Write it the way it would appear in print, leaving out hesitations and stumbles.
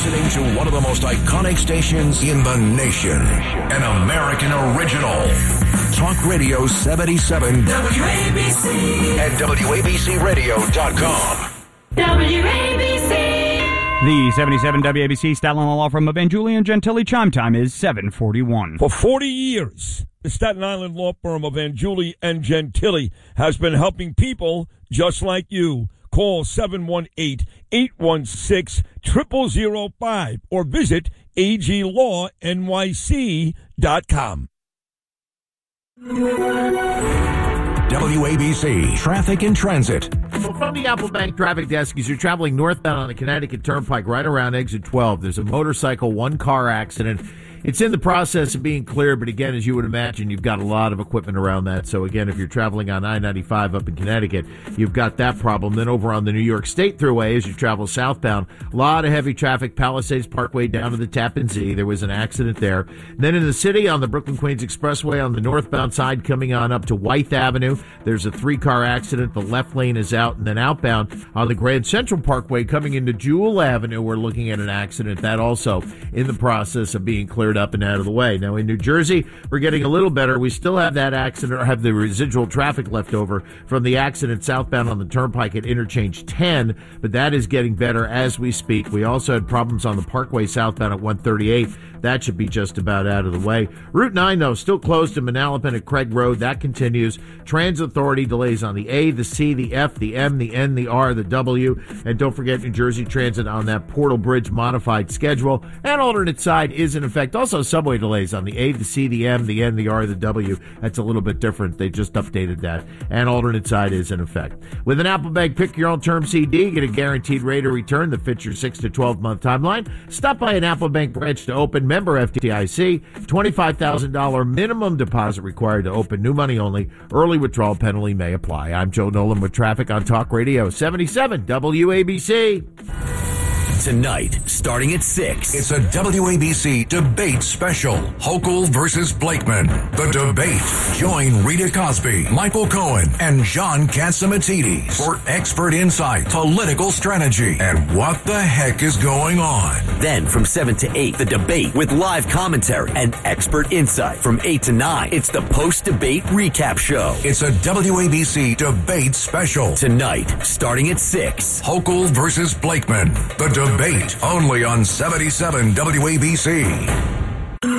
listening to one of the most iconic stations in the nation. An American original. Talk Radio 77 WABC at WABCRadio.com. WABC. The 77 WABC Staten Island Law Firm of Van Julian Gentili chime time is 7:41. For 40 years, the Staten Island law firm of Van Julian and Gentili has been helping people just like you. Call 718-816-0005 or visit aglawnyc.com. WABC Traffic and Transit. Well, from the Apple Bank Traffic Desk, as you're traveling northbound on the Connecticut Turnpike right around exit 12, there's a motorcycle one-car accident. It's in the process of being cleared, but again, as you would imagine, you've got a lot of equipment around that. So again, if you're traveling on I-95 up in Connecticut, you've got that problem. Then over on the New York State Thruway, as you travel southbound, a lot of heavy traffic, Palisades Parkway down to the Tappan Zee. There was an accident there. Then in the city, on the Brooklyn-Queens Expressway, on the northbound side, coming on up to Wythe Avenue, there's a three-car accident. The left lane is out. And then outbound on the Grand Central Parkway, coming into Jewel Avenue, we're looking at an accident. That also in the process of being cleared up and out of the way. Now in New Jersey, we're getting a little better. We still have that accident, or have the residual traffic left over from the accident southbound on the Turnpike at Interchange 10, but that is getting better as we speak. We also had problems on the Parkway southbound at 138. That should be just about out of the way. Route 9, though, still closed in Manalapan at Craig Road. That continues. Transit Authority delays on the A, the C, the F, the M, the N, the R, the W. And don't forget New Jersey Transit on that Portal Bridge modified schedule. And alternate side is in effect. Also subway delays on the A, the C, the M, the N, the R, the W. That's a little bit different. They just updated that. And alternate side is in effect. With an Apple Bank Pick Your Own Term CD, get a guaranteed rate of return that fits your 6 to 12 month timeline. Stop by an Apple Bank branch to open. Member FDIC. $25,000 minimum deposit required to open. New money only. Early withdrawal penalty may apply. I'm Joe Nolan with traffic on Talk Radio 77 WABC. Tonight, starting at 6, it's a WABC debate special. Hochul versus Blakeman. The debate. Join Rita Cosby, Michael Cohen, and John Catsimatidis for expert insight, political strategy, and what the heck is going on. Then from 7 to 8, the debate with live commentary and expert insight. From 8 to 9, it's the post-debate recap show. It's a WABC debate special. Tonight, starting at 6. Hochul versus Blakeman. The debate only on 77 WABC.